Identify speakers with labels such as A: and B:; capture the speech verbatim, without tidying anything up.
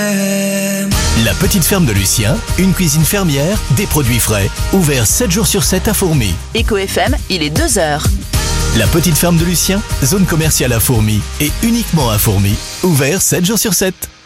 A: La petite ferme de Lucien, une cuisine fermière, des produits frais, ouvert sept jours sur sept à Fourmies.
B: Éco F M, il est deux heures.
A: La petite ferme de Lucien, zone commerciale à Fourmies et uniquement à Fourmies, ouvert sept jours sur sept.